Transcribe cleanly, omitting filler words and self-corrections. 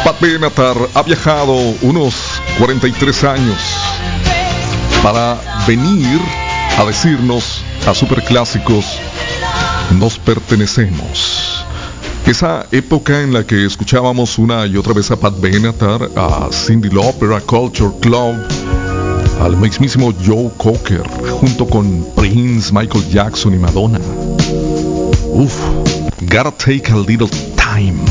Pat Benatar ha viajado unos 43 años para venir a decirnos a superclásicos: nos pertenecemos. Esa época en la que escuchábamos una y otra vez a Pat Benatar, a Cyndi Lauper, a Culture Club, al mismísimo Joe Cocker, junto con Prince, Michael Jackson y Madonna. Gotta take a little time.